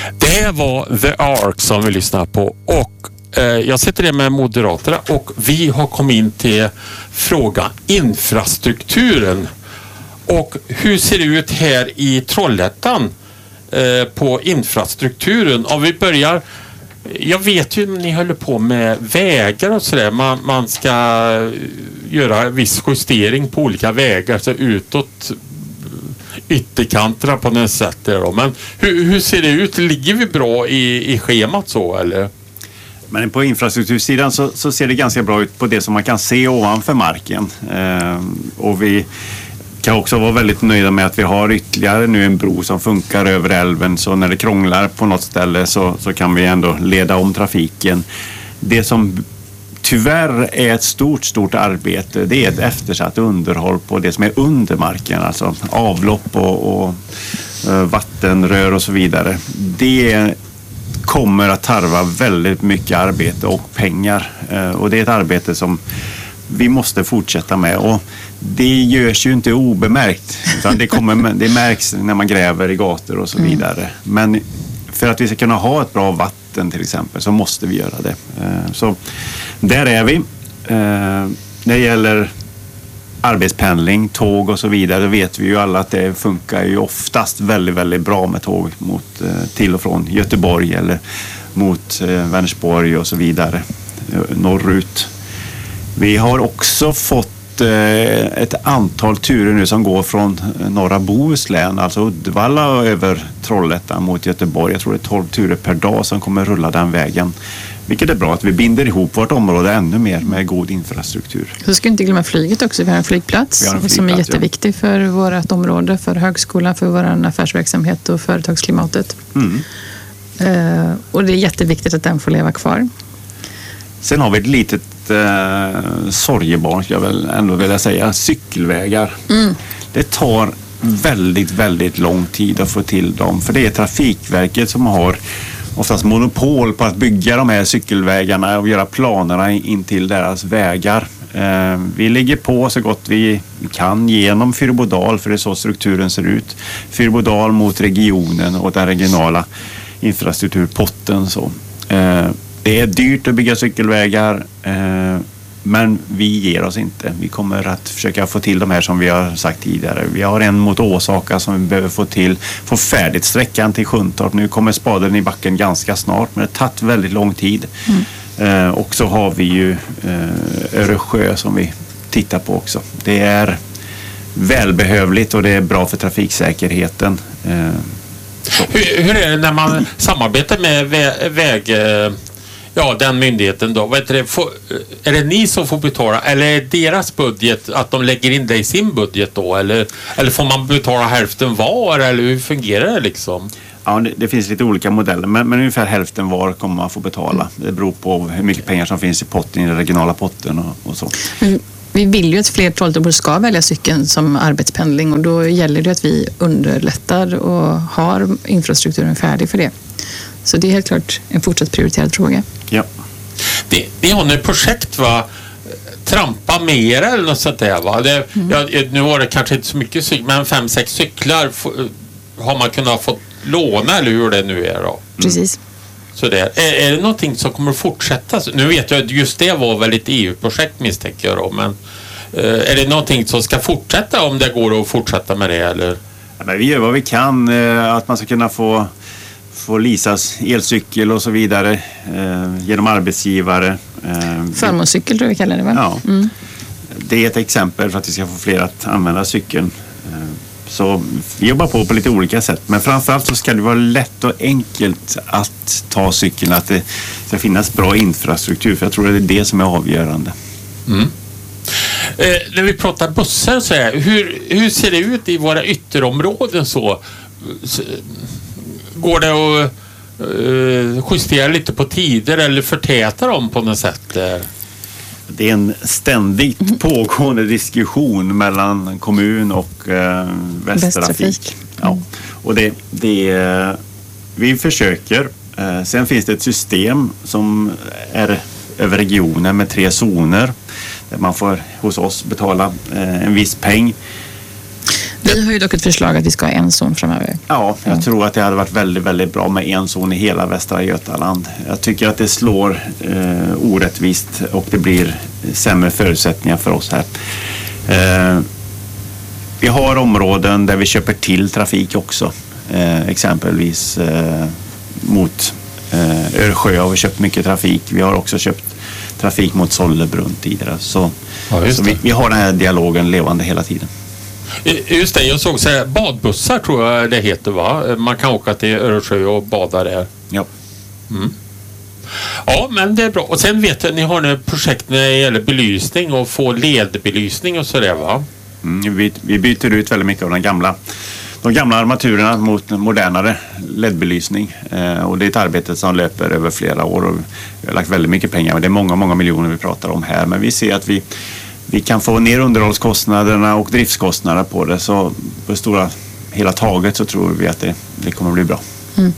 Det var The Ark som vi lyssnar på och jag sitter där med Moderaterna och vi har kommit in till frågan infrastrukturen. Och hur ser det ut här i Trollhättan på infrastrukturen? Om vi börjar, jag vet ju ni håller på med vägar och sådär. Man ska göra viss justering på olika vägar så utåt ytterkanterna på något sätt där. Men hur ser det ut? Ligger vi bra i schemat så eller? Men på infrastruktursidan så ser det ganska bra ut på det som man kan se ovanför marken. Och vi kan också vara väldigt nöjda med att vi har ytterligare nu en bro som funkar över älven. Så när det krånglar på något ställe så kan vi ändå leda om trafiken. Det som tyvärr är ett stort arbete, det är ett eftersatt underhåll på det som är under marken. Alltså avlopp och vattenrör och så vidare. Det kommer att tarva väldigt mycket arbete och pengar. Och det är ett arbete som vi måste fortsätta med. Och det görs ju inte obemärkt. Utan det märks när man gräver i gator och så vidare. Men för att vi ska kunna ha ett bra vatten till exempel så måste vi göra det. Så där är vi. När det gäller arbetspendling, tåg och så vidare, då vet vi ju alla att det funkar ju oftast väldigt bra med tåg till och från Göteborg eller mot Vänersborg och så vidare norrut. Vi har också fått ett antal turer nu som går från norra Bohuslän, alltså Uddevalla över Trollhättan mot Göteborg. Jag tror det är 12 turer per dag som kommer rulla den vägen. Vilket är bra att vi binder ihop vårt område ännu mer med god infrastruktur. Så ska vi inte glömma flyget också. Vi har en flygplats, som är jätteviktig för vårt område, för högskolan, för vår affärsverksamhet och företagsklimatet. Och det är jätteviktigt att den får leva kvar. Sen har vi ett litet sorgebarn, ska jag väl ändå vilja säga, cykelvägar. Det tar väldigt lång tid att få till dem, för det är Trafikverket som har oftast monopol på att bygga de här cykelvägarna och göra planerna in till deras vägar. Vi ligger på så gott vi kan genom Fyrbodal, för det är så strukturen ser ut. Fyrbodal mot regionen och den regionala infrastrukturpotten. Så. Det är dyrt att bygga cykelvägar, men vi ger oss inte. Vi kommer att försöka få till de här som vi har sagt tidigare. Vi har en mot Åsaka som vi behöver få färdigt sträckan till Sjuntorp. Nu kommer spaden i backen ganska snart, men det har tagit väldigt lång tid. Och så har vi ju Öresjö som vi tittar på också. Det är välbehövligt och det är bra för trafiksäkerheten. Hur är det när man samarbetar med den myndigheten då? Vad är det ni som får betala, eller är det deras budget att de lägger in det i sin budget då? Eller får man betala hälften var, eller hur fungerar det liksom? Ja, det finns lite olika modeller, men ungefär hälften var kommer man få betala. Det beror på hur mycket pengar som finns i potten, i den regionala potten och så. Vi vill ju att fler Trollhättebor ska välja cykeln som arbetspendling, och då gäller det att vi underlättar och har infrastrukturen färdig för det. Så det är helt klart en fortsatt prioriterad fråga. Ja. Det har ett projekt, va? Trampa mer eller något sånt där, va? Nu var det kanske inte så mycket men 5-6 cyklar har man kunnat få låna, eller hur det nu är då? Precis. Så det är det någonting som kommer att fortsätta? Nu vet jag att just det var väl ett EU-projekt, misstänker jag då, men är det någonting som ska fortsätta om det går att fortsätta med det, eller? Ja, men vi gör vad vi kan, att man ska kunna få leasas elcykel och så vidare genom arbetsgivare. Förmånscykel tror vi kallar det, va? Ja. Det är ett exempel för att vi ska få fler att använda cykeln. Så vi jobbar på lite olika sätt. Men framförallt så ska det vara lätt och enkelt att ta cykeln. Att det ska finnas bra infrastruktur. För jag tror att det är det som är avgörande. När vi pratar bussar så här, hur ser det ut i våra ytterområden så? Går det att justera lite på tider eller förtäta dem på något sätt? Det är en ständigt pågående diskussion mellan kommun och Västtrafik. Ja. Och vi försöker. Sen finns det ett system som är över regionen med 3 zoner. Där man får hos oss betala en viss peng. Vi har ju dock ett förslag att vi ska ha en zon framöver. Ja, jag tror att det hade varit väldigt, väldigt bra med en zon i hela Västra Götaland. Jag tycker att det slår orättvist och det blir sämre förutsättningar för oss här. Vi har områden där vi köper till trafik också. Exempelvis mot Örsjö har vi köpt mycket trafik. Vi har också köpt trafik mot Sollebrunn tidigare. Så vi har den här dialogen levande hela tiden. Just det, jag såg så här, badbussar tror jag det heter, va? Man kan åka till Örsjö och bada där. Ja. Ja, men det är bra. Och sen vet jag, ni har ett projekt när det gäller belysning och få ledbelysning och sådär, va? Vi byter ut väldigt mycket av de gamla armaturerna mot modernare LED-belysning. Och det är ett arbete som löper över flera år och vi har lagt väldigt mycket pengar. Men det är många miljoner vi pratar om här. Men vi ser att vi kan få ner underhållskostnaderna och driftskostnaderna på det. Så på det stora hela taget så tror vi att det kommer att bli bra.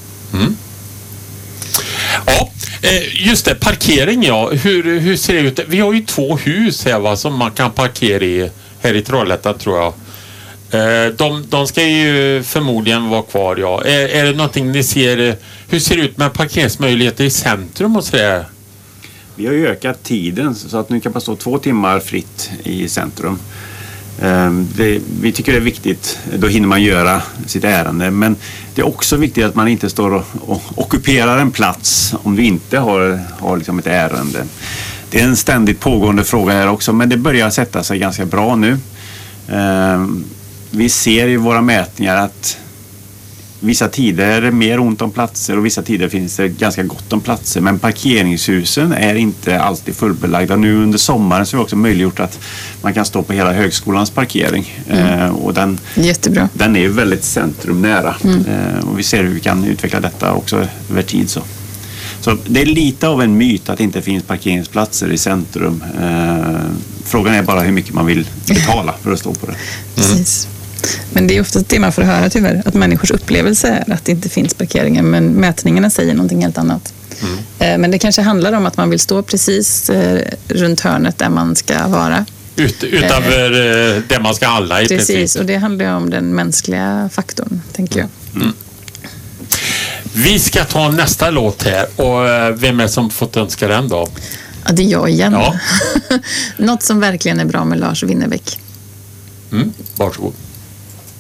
Ja, just det, parkering, ja. Hur ser det ut? Vi har ju 2 hus här, va, som man kan parkera i här i Trollhättan, tror jag. De ska ju förmodligen vara kvar, ja. Är det någonting ni ser? Hur ser det ut med parkeringsmöjligheter i centrum och sådär? Vi har ju ökat tiden så att nu kan man stå 2 timmar fritt i centrum. Vi tycker det är viktigt, då hinner man göra sitt ärende, men det är också viktigt att man inte står och ockuperar en plats om du inte har liksom ett ärende. Det är en ständigt pågående fråga här också, men det börjar sätta sig ganska bra nu. Vi ser i våra mätningar att vissa tider är det mer ont om platser och vissa tider finns det ganska gott om platser. Men parkeringshusen är inte alltid fullbelagda. Nu under sommaren så har vi också möjliggjort att man kan stå på hela högskolans parkering. Och Jättebra. Den är ju väldigt centrumnära. Och vi ser hur vi kan utveckla detta också över tid. Så det är lite av en myt att det inte finns parkeringsplatser i centrum. Frågan är bara hur mycket man vill betala för att stå på det. Precis. Men det är ofta det man får höra tyvärr, att människors upplevelse är att det inte finns parkeringar, men mätningarna säger någonting helt annat. Men det kanske handlar om att man vill stå precis runt hörnet där man ska vara. Utanför där man ska handla i precis, princip. och det handlar om den mänskliga faktorn, tänker jag. Vi ska ta nästa låt här, och vem är som fått önska den då? Ja, det är jag igen. Ja. Något som verkligen är bra med Lars Winnerbäck. Varsågod.